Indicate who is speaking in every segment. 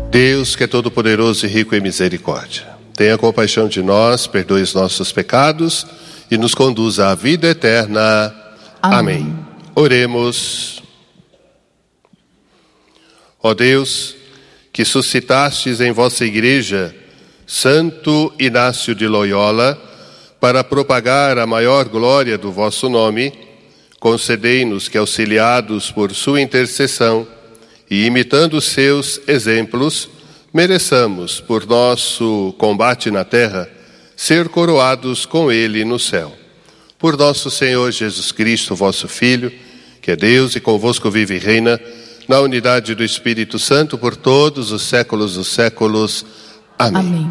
Speaker 1: Deus, que é todo-poderoso e rico em misericórdia, tenha compaixão de nós, perdoe os nossos pecados e nos conduza à vida eterna. Amém. Oremos. Ó Deus, que suscitastes em vossa igreja Santo Inácio de Loyola para propagar a maior glória do vosso nome, concedei-nos que, auxiliados por sua intercessão e imitando os seus exemplos, mereçamos, por nosso combate na terra, ser coroados com ele no céu. Por nosso Senhor Jesus Cristo, vosso Filho, que é Deus e convosco vive e reina, na unidade do Espírito Santo, por todos os séculos dos séculos. Amém.
Speaker 2: Amém.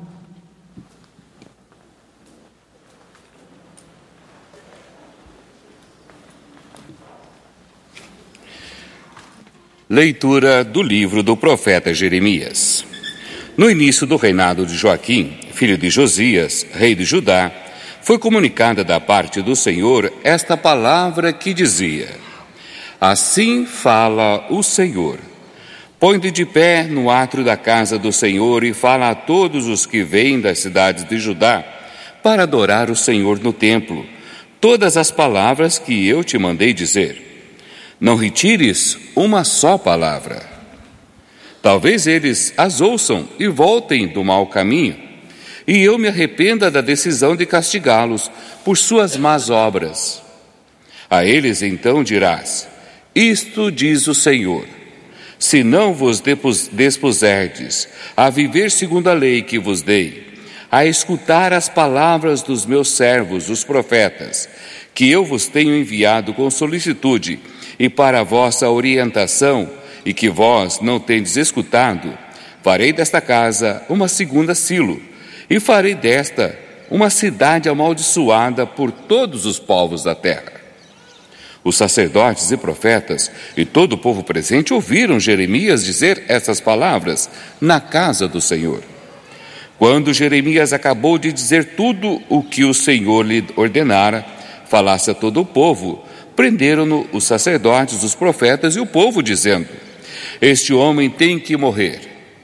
Speaker 3: Leitura do livro do profeta Jeremias. No início do reinado de Joaquim, filho de Josias, rei de Judá, foi comunicada da parte do Senhor esta palavra que dizia: Assim fala o Senhor. Põe-te de pé no átrio da casa do Senhor e fala a todos os que vêm das cidades de Judá para adorar o Senhor no templo, todas as palavras que eu te mandei dizer. Não retires uma só palavra. Talvez eles as ouçam e voltem do mau caminho, e eu me arrependa da decisão de castigá-los por suas más obras. A eles então dirás: Isto diz o Senhor: se não vos dispuserdes a viver segundo a lei que vos dei, a escutar as palavras dos meus servos, os profetas, que eu vos tenho enviado com solicitude e para a vossa orientação, e que vós não tendes escutado, farei desta casa uma segunda Silo, e farei desta uma cidade amaldiçoada por todos os povos da terra. Os sacerdotes e profetas e todo o povo presente ouviram Jeremias dizer essas palavras na casa do Senhor. Quando Jeremias acabou de dizer tudo o que o Senhor lhe ordenara, falasse a todo o povo, prenderam-no os sacerdotes, os profetas e o povo, dizendo: Este homem tem que morrer.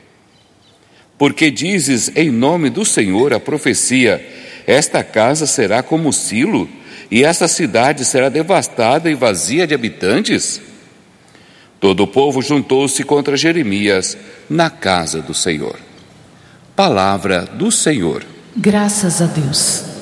Speaker 3: Porque dizes em nome do Senhor a profecia: Esta casa será como Silo, e esta cidade será devastada e vazia de habitantes? Todo o povo juntou-se contra Jeremias na casa do Senhor. Palavra do Senhor.
Speaker 2: Graças a Deus.